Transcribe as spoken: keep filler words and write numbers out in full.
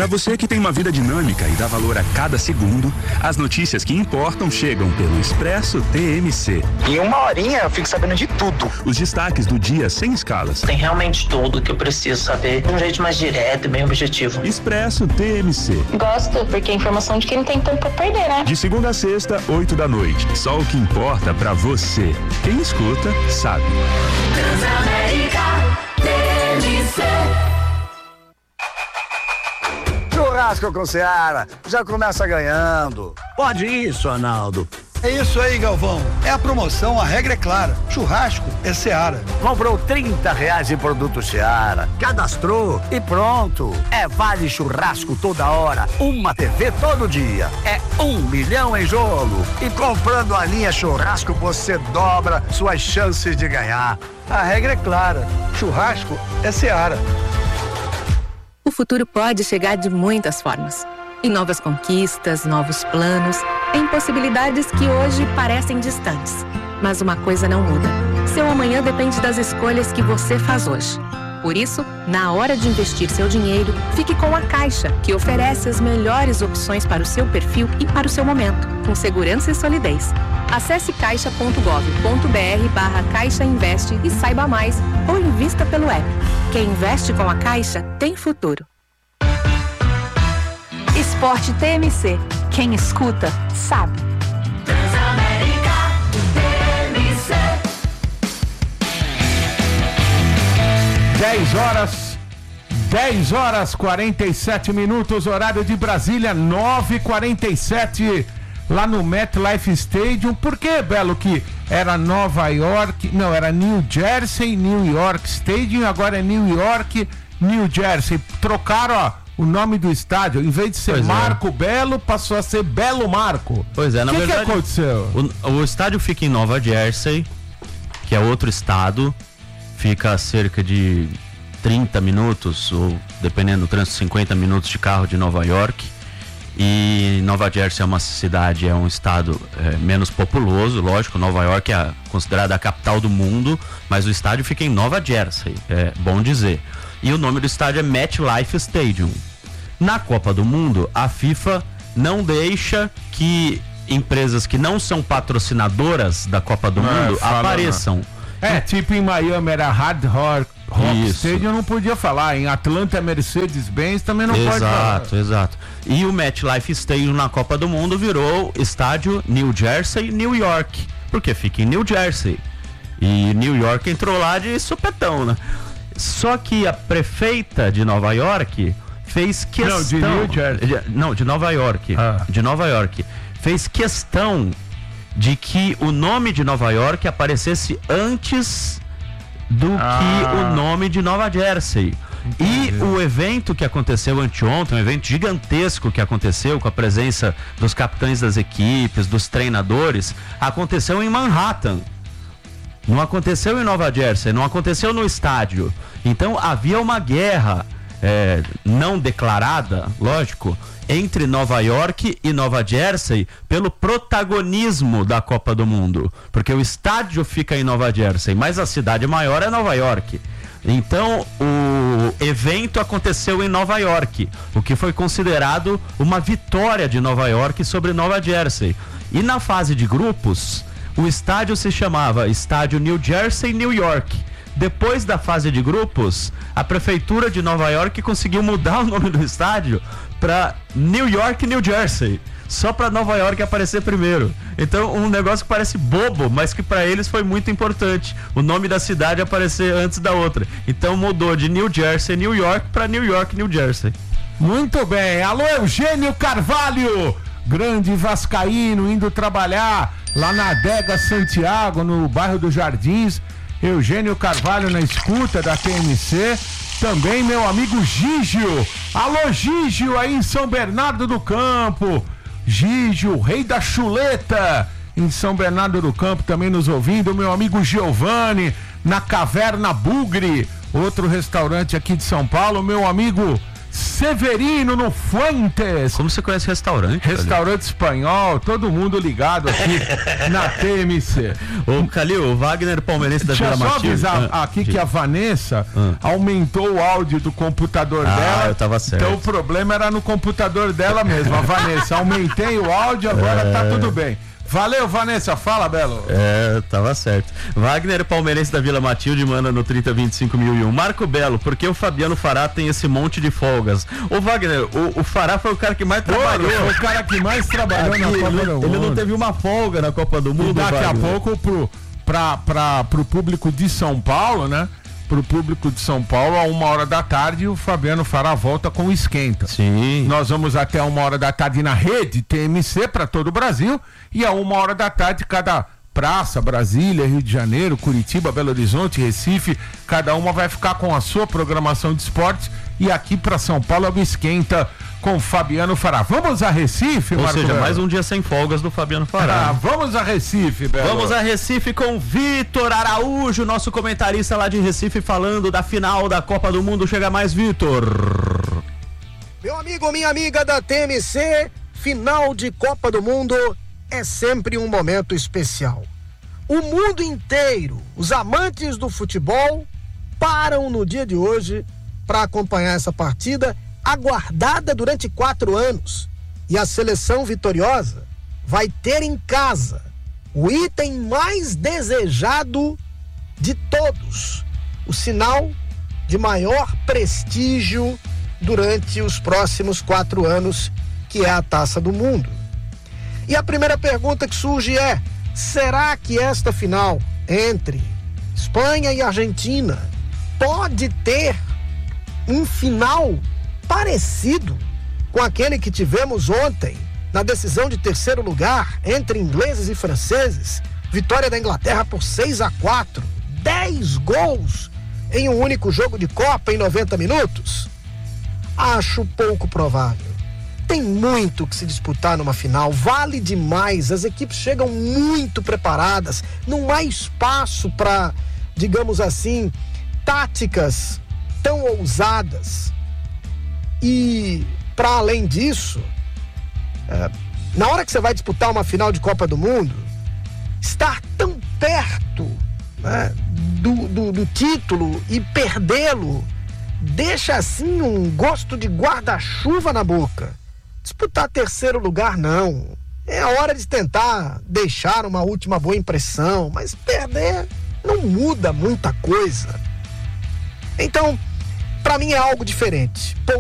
Para você que tem uma vida dinâmica e dá valor a cada segundo, as notícias que importam chegam pelo Expresso T M C. Em uma horinha eu fico sabendo de tudo. Os destaques do dia sem escalas. Tem realmente tudo que eu preciso saber de um jeito mais direto e bem objetivo. Expresso T M C. Gosto, porque é informação de quem não tem tempo pra perder, né? De segunda a sexta, oito da noite. Só o que importa pra você. Quem escuta, sabe. Transamérica T M C. Churrasco com Seara, já começa ganhando. Pode isso, Arnaldo. É isso aí, Galvão. É a promoção, a regra é clara. Churrasco é Seara. Comprou trinta reais em produto Seara, cadastrou e pronto. É vale churrasco toda hora, uma T V todo dia. É um milhão em jogo. E comprando a linha churrasco, você dobra suas chances de ganhar. A regra é clara. Churrasco é Seara. O futuro pode chegar de muitas formas. Em novas conquistas, novos planos, em possibilidades que hoje parecem distantes. Mas uma coisa não muda. Seu amanhã depende das escolhas que você faz hoje. Por isso, na hora de investir seu dinheiro, fique com a Caixa, que oferece as melhores opções para o seu perfil e para o seu momento, com segurança e solidez. Acesse caixa ponto gov ponto br barra Caixa Investe e saiba mais, ou invista pelo app. Quem investe com a Caixa tem futuro. Esporte T M C. Quem escuta, sabe. Transamérica T M C. dez horas, dez horas, quarenta e sete minutos, horário de Brasília, nove e quarenta e sete, lá no MetLife Stadium. Por que, Belo, que era Nova York, não, era New Jersey, New York Stadium, agora é New York, New Jersey. Trocaram, ó, o nome do estádio, em vez de ser pois Marco é. Belo, passou a ser Belo Marco. Pois é, na que verdade... O que aconteceu? O, o estádio fica em Nova Jersey, que é outro estado, fica a cerca de trinta minutos, ou dependendo do trânsito, cinquenta minutos de carro de Nova York. E Nova Jersey é uma cidade, é um estado é, menos populoso, lógico. Nova York é considerada a capital do mundo, mas o estádio fica em Nova Jersey, é bom dizer. E o nome do estádio é MetLife Stadium. Na Copa do Mundo, a FIFA não deixa que empresas que não são patrocinadoras da Copa do é, Mundo apareçam. Não. É, tipo em Miami era Hard Rock, Rock Stadium, não podia falar. Em Atlanta, Mercedes-Benz também não exato, pode falar. Exato, exato. E o MetLife Stadium na Copa do Mundo virou estádio New Jersey, New York, porque fica em New Jersey. E New York entrou lá de supetão, né? Só que a prefeita de Nova York fez questão... Não, de New Jersey. De, não, de Nova York. Ah. De Nova York. Fez questão de que o nome de Nova York aparecesse antes do ah. que o nome de Nova Jersey. Entendi. E o evento que aconteceu anteontem, um evento gigantesco que aconteceu com a presença dos capitães das equipes, dos treinadores, aconteceu em Manhattan. Não aconteceu em Nova Jersey, não aconteceu no estádio. Então havia uma guerra é, não declarada, lógico, entre Nova York e Nova Jersey pelo protagonismo da Copa do Mundo. Porque o estádio fica em Nova Jersey, mas a cidade maior é Nova York. Então o evento aconteceu em Nova York, o que foi considerado uma vitória de Nova York sobre Nova Jersey. E na fase de grupos, o estádio se chamava Estádio New Jersey, New York. Depois da fase de grupos, a prefeitura de Nova York conseguiu mudar o nome do estádio para New York, New Jersey, só para Nova York aparecer primeiro. Então, um negócio que parece bobo, mas que para eles foi muito importante, o nome da cidade aparecer antes da outra. Então mudou de New Jersey, New York para New York, New Jersey. Muito bem. Alô, Eugênio Carvalho, grande vascaíno, indo trabalhar lá na Adega Santiago, no bairro dos Jardins. Eugênio Carvalho na escuta da T M C. Também meu amigo Gígio. Alô, Gígio, aí em São Bernardo do Campo. Gígio, rei da chuleta, em São Bernardo do Campo, também nos ouvindo. Meu amigo Giovanni, na Caverna Bugre, outro restaurante aqui de São Paulo. Meu amigo Severino no Fuentes. Como você conhece restaurante? Restaurante espanhol, todo mundo ligado aqui na T M C. Ô, Calil, o Wagner Palmeirense da Vila Matilde. Deixa eu só avisar ah, aqui diga. que a Vanessa ah. aumentou o áudio do computador ah, dela. eu tava certo. Então o problema era no computador dela mesmo. A Vanessa, aumentei o áudio, agora é... tá tudo bem. Valeu, Vanessa, fala, Belo. É, tava certo. Wagner Palmeirense da Vila Matilde manda no trinta vinte e cinco mil e um. Marco Belo, por que o Fabiano Fará tem esse monte de folgas? Ô, Wagner, o, o Fará foi o cara que mais trabalhou. Foi o cara que mais trabalhou Aqui, na Copa ele, do Mundo. Ele não teve uma folga na Copa do Mundo, E daqui Wagner. a pouco, pro, pra, pra, pro público de São Paulo, né? Pro público de São Paulo, a uma hora da tarde, o Fabiano Fará volta com o Esquenta. Sim. Nós vamos até uma hora da tarde na rede T M C para todo o Brasil, e a uma hora da tarde cada praça, Brasília, Rio de Janeiro, Curitiba, Belo Horizonte, Recife, cada uma vai ficar com a sua programação de esportes, e aqui para São Paulo é o Esquenta com Fabiano Fará. Vamos a Recife, Ou Marco seja, Belo? mais um dia sem folgas do Fabiano Fará. Ah, vamos a Recife, Belo. Vamos a Recife com Vitor Araújo, nosso comentarista lá de Recife, falando da final da Copa do Mundo. Chega mais, Vitor. Meu amigo, minha amiga da T M C, final de Copa do Mundo é sempre um momento especial. O mundo inteiro, os amantes do futebol, param no dia de hoje para acompanhar essa partida aguardada durante quatro anos. E a seleção vitoriosa vai ter em casa o item mais desejado de todos, o sinal de maior prestígio durante os próximos quatro anos, que é a Taça do Mundo. E a primeira pergunta que surge é: será que esta final entre Espanha e Argentina pode ter um final parecido com aquele que tivemos ontem na decisão de terceiro lugar entre ingleses e franceses? Vitória da Inglaterra por seis a quatro, dez gols em um único jogo de Copa em noventa minutos? Acho pouco provável. Tem muito que se disputar numa final, vale demais, as equipes chegam muito preparadas, não há espaço para, digamos assim, táticas tão ousadas. E, para além disso, é, na hora que você vai disputar uma final de Copa do Mundo, estar tão perto, né, do, do, do título e perdê-lo deixa assim um gosto de guarda-chuva na boca. Disputar terceiro lugar, não. É a hora de tentar deixar uma última boa impressão, mas perder não muda muita coisa. Então, para mim é algo diferente.